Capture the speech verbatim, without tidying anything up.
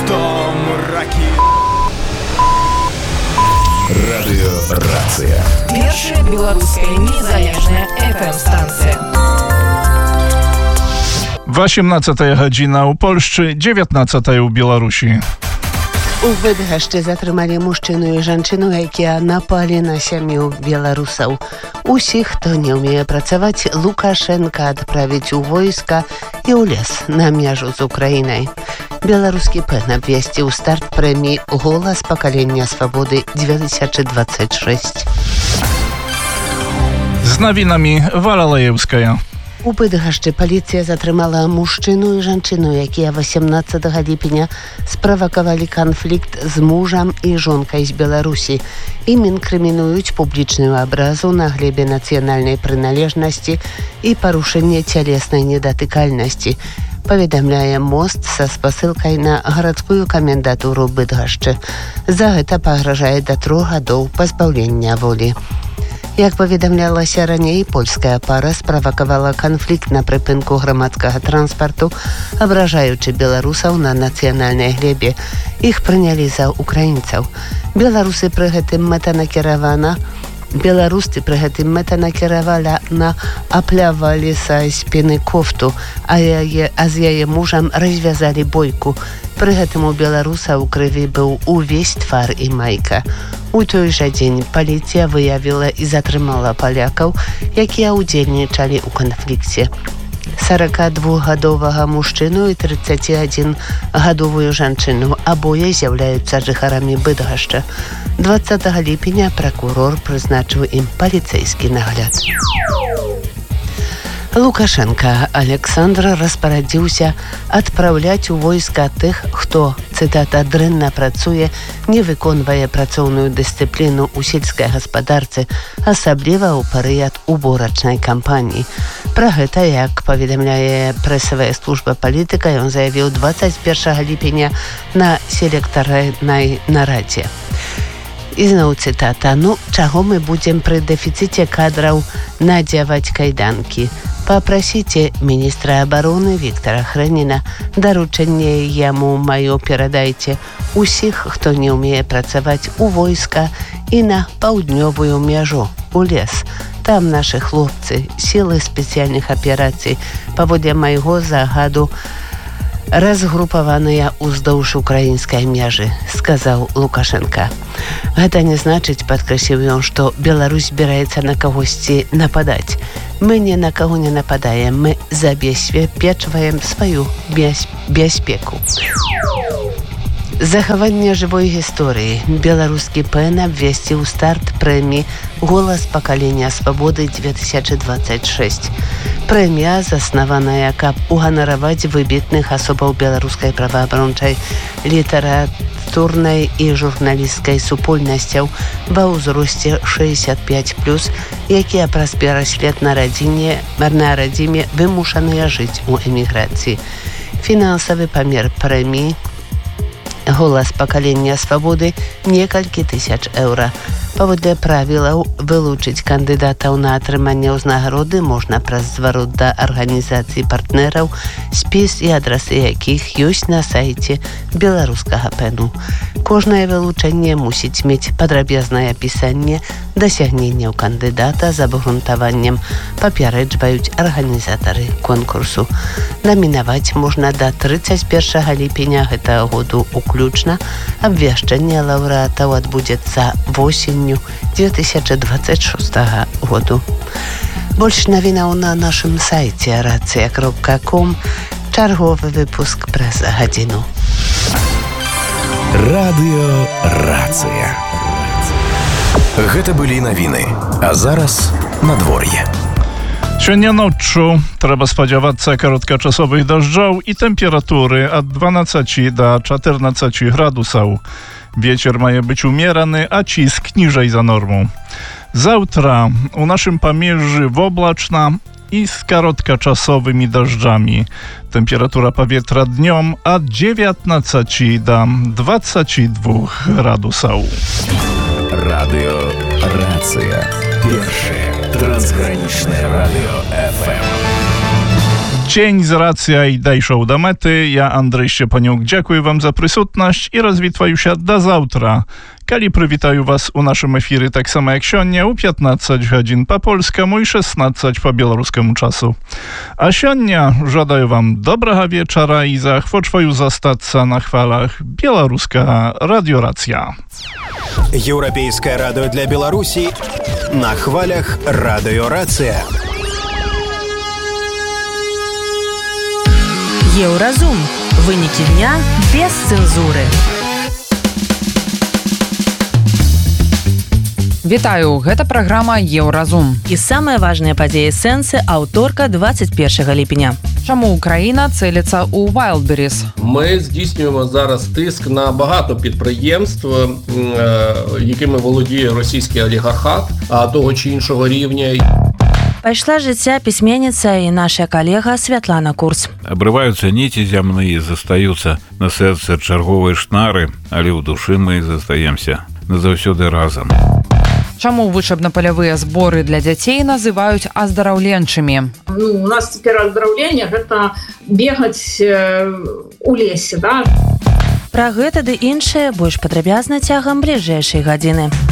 ракі. Радыёрацыя. Першая беларуская незалежная эф эм-станцыя. восемнадцатая гадзіна ў Польшчы, дзевятнадцатая ў Беларусі. У Быдгашчы затрымалі мужчыну і жанчыну, якія напалі на сям'ю беларусаў. Усіх, хто не ўмее працаваць, Лукашенка адправіць у войска і ў лес на мяжу з Украінай. Беларускі пэн абвесціў старт прэміі «Голас пакалення свабоды две тысячи двадцать шесть». З навінамі Валалаевская. У Быдгашчы паліцыя затрымала мужчыну і жанчыну, якія восемнадцатага ліпеня справакавалі канфлікт з мужам і жонкай з Беларусі. Ім інкрымінуюць публічную абразу на глебе нацыянальнай прыналежнасці і парушэнне цялеснай недатыкальнасці. Паведамляе мост са спасылкай на гарадскую камендатуру Быдгашчы. За гэта пагражае да трох гадоў пазбаўлення волі. Як паведамлялася раней, польская пара справакавала канфлікт на прыпынку грамадскага транспарту, абражаючы беларусаў на нацыянальнай глебе. Іх прынялі за украінцаў. Беларусы пры гэтым мэтанакіравана Беларусцы пры гэтым мэтанакіравала на аплявалі са спіны кофту, а, яе, а з яе мужам развязалі бойку. Пры гэтым у беларуса ў крыві быў увесь твар і майка. У той жа дзень паліцыя выявіла і затрымала палякаў, якія ўдзельнічалі ў канфлікце. сорокадвухгадовага мужчыну і тридцатиадзінгадовую жанчыну. Абое з'яўляюцца жыхарамі Быдгашча. двадцатага ліпеня пракурор прызначыў ім паліцэйскі нагляд. Лукашенка Александр распарадзіўся адпраўляць у войска тых, хто, цытата, дрэнна працуе, не выконвае працоўную дысцыпліну ў сельскай гаспадарцы, асабліва ў перыяд уборачнай кампаніі. Пра гэта, як паведамляе прэсавая служба палітыка, ён заявіў двадцать першага ліпеня на селектарнай нарадзе. І зноў цытата: «Ну, чаго мы будзем пры дэфіцыце кадраў надзяваць кайданкі? Папрасіце міністра абароны Віктара Хрэніна, даручэнне яму маё перадайце, усіх, хто не ўмее працаваць у войска і на паўднёвую мяжу, у лес. Там нашы хлопцы, сілы спецыяльных аперацый, паводле майго загаду, разгрупаваныя ўздоўж украінскай мяжы», сказаў Лукашенка. Гэта не значыць, падкрэсліў ён, што Беларусь збіраецца на кагосьці нападаць. Мы ні на каго не нападаем, мы забяспечваем сваю бяспеку. Захаванне жывой гісторыі. Беларускі пэн абвесціў старт прэміі «Голас пакалення свабоды две тысячи двадцать шесть». Прэмія заснаваная, каб уганараваць выбітных асобаў беларускай праваабарончай, літаратурнай і журналісцкай супольнасцяў ва ўзросце шэсцьдзесят пять плюс, якія праз пераслед на радзіне, на радзіме вымушаныя жыць у эміграцыі. Фінансавы памер прэміі «Голас пакалення свабоды» некалькі тысяч еўра. Паводле правілаў, вылучыць кандыдатаў на атрыманне ўзнагароды можна праз зварот да арганізацыі партнераў, спіс і адрасы якіх ёсць на сайце беларускага пэну. Кожнае вылучэнне мусіць мець падрабязнае апісанне дасягненняў кандыдата з абгрунтаваннем, папярэджваюць арганізатары конкурсу. Намінаваць можна да тридцать першага ліпеня гэтага году уключна. Абвяшчэнне лаўрэатаў адбудзецца восенню две тысячи двадцать шестага году. Больш навінаў на нашым сайце рацыя кропка ком. Чарговы выпуск праз гадзіну. Радыёрацыя. Гэта былі навіны. А зараз надвор'е. Сёння ноччу трэба спадзявацца кароткачасовых дажджоў і тэмпературы ад дванаццаці да чатырнаццаці градусаў. Вецер мае быць умераны, а ціск ніжэй за норму. Заўтра у нашым памежжы воблачна і з кароткачасовымі дажджамі. Тэмпература паветра днём ад дзевятнаццаці да дваццаці двух градусаў. Радыёрацыя. Першае трансгранічнае радыё эф эм. Дзень з рацыяй дайшоў да мэты. Я, Андрэй Шчепанюк, дзякую вам за прысутнасць і развітваюся да заўтра, калі прывітаю вас у нашым эфіры таксама як сёння ў пятнаццаць гадзін па польскаму і шэснаццаць па беларускаму часу. А сёння жадаю вам добрага вечара і заахвочваю застацца на хвалах беларускага радыёрацыя. Еўрапейскае радыё для Беларусі на хвалях радыёрацыя. Еўразум. Вынікі дня без цэнзуры. Вітаю, гэта праграма Еўразум. І самыя важныя падзеі сэнсы аўторка двадцять першага ліпеня. Чаму Україна целиться у Wildberries? Ми здійснюємо зараз тиск на багато підприємств, якими володіє російський олігархат того чи іншого рівня. Пайшла жыцця пісьменніца і наша калега Святлана Курц. Абрываюцца ніці зямныя, застаюцца на сэрцы чарговыя шнары, але ў душы мы застаемся назаўсёды разам. Чаму вучэбна-палявыя зборы для дзяцей называюць аздараўленчымі? Ну, у нас цяпер аздараўленне гэта бегаць у лесе, да? Пра гэта ды іншае больш падрабязна цягам бліжэйшай гадзіны.